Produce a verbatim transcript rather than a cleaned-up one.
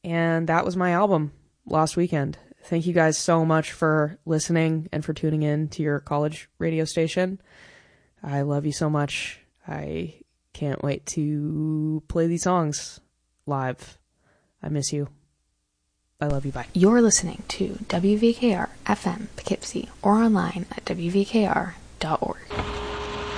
And that was my album, Lost Weekend. Thank you guys so much for listening and for tuning in to your college radio station. I love you so much. I can't wait to play these songs live. I miss you. I love you. Bye. You're listening to W V K R F M Poughkeepsie or online at W V K R dot org.